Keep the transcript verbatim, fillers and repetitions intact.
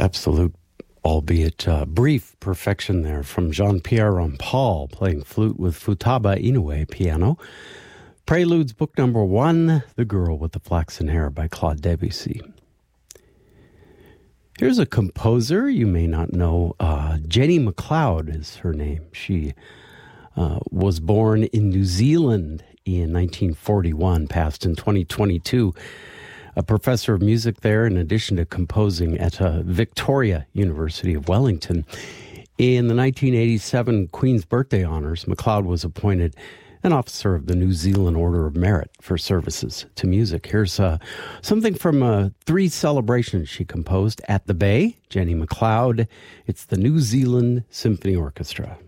Absolute, albeit uh, brief perfection there from Jean-Pierre Rampal, playing flute with Futaba Inoue piano. Preludes, book number one, The Girl with the Flaxen Hair by Claude Debussy. Here's a composer you may not know. Uh, Jenny MacLeod is her name. She uh, was born in New Zealand in nineteen forty-one, passed in twenty twenty-two. A professor of music there, in addition to composing at uh, Victoria University of Wellington. In the nineteen eighty-seven Queen's Birthday Honours, MacLeod was appointed an officer of the New Zealand Order of Merit for services to music. Here's uh, something from uh, three celebrations she composed at the Bay. Jenny MacLeod. It's the New Zealand Symphony Orchestra.